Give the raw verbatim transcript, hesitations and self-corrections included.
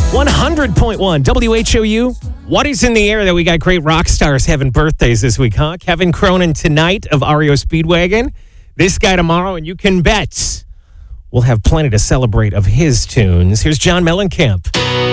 one hundred point one W H O U. What is in the air that we got great rock stars having birthdays this week, huh? Kevin Cronin tonight of R E O Speedwagon. This guy tomorrow, and you can bet we'll have plenty to celebrate of his tunes. Here's John Mellencamp.